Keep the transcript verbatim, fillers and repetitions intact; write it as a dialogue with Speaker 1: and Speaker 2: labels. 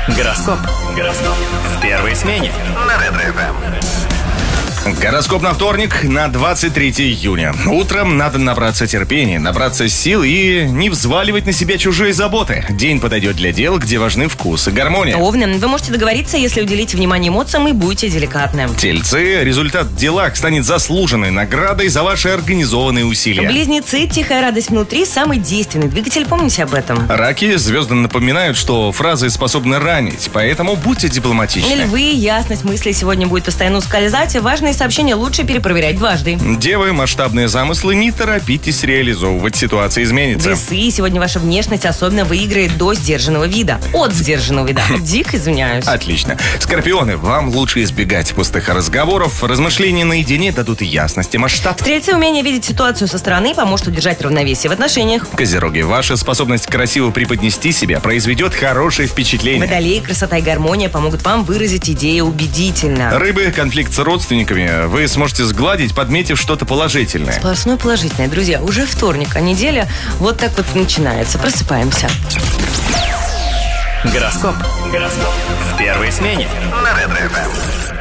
Speaker 1: Гороскоп. Гороскоп. В первой смене. На Ретро-ФМ.
Speaker 2: Гороскоп на вторник, на двадцать третье июня. Утром надо набраться терпения, набраться сил и не взваливать на себя чужие заботы. День подойдет для дел, где важны вкус и гармония.
Speaker 3: Овны, вы можете договориться, если уделите внимание эмоциям и будете деликатны.
Speaker 2: Тельцы, результат в делах станет заслуженной наградой за ваши организованные усилия.
Speaker 3: Близнецы, тихая радость внутри, самый действенный двигатель, помните об этом.
Speaker 2: Раки, звезды напоминают, что фразы способны ранить, поэтому будьте дипломатичны.
Speaker 3: Львы, ясность мыслей сегодня будет постоянно ускользать, важные сообщения лучше перепроверять дважды.
Speaker 2: Девы, масштабные замыслы, не торопитесь реализовывать, ситуация изменится.
Speaker 3: Весы, сегодня ваша внешность особенно выиграет до сдержанного вида. От сдержанного вида. Дико извиняюсь.
Speaker 2: Отлично. Скорпионы, вам лучше избегать пустых разговоров. Размышления наедине дадут ясность и масштаб.
Speaker 3: Стрельцы, умение видеть ситуацию со стороны поможет удержать равновесие в отношениях.
Speaker 2: Козероги, ваша способность красиво преподнести себя произведет хорошее впечатление.
Speaker 3: Водолеи, красота и гармония помогут вам выразить идею убедительно.
Speaker 2: Рыбы, конфликт с родственниками вы сможете сгладить, подметив что-то положительное.
Speaker 3: Сплошное положительное, друзья. Уже вторник, а неделя вот так вот начинается. Просыпаемся.
Speaker 1: Гороскоп. Гороскоп. В первой смене. На Ретро-ФМ.